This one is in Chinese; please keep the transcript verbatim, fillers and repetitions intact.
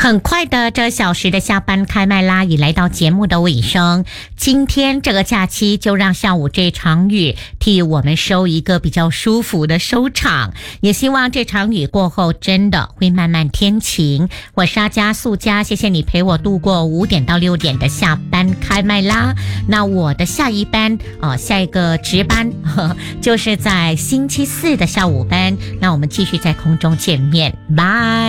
很快的，这小时的下班开麦啦，已来到节目的尾声。今天这个假期，就让下午这场雨替我们收一个比较舒服的收场。也希望这场雨过后，真的会慢慢天晴。我是阿佳素佳，谢谢你陪我度过五点到六点的下班开麦啦。那我的下一班，呃，下一个值班，呵呵就是在星期四的下午班。那我们继续在空中见面，拜。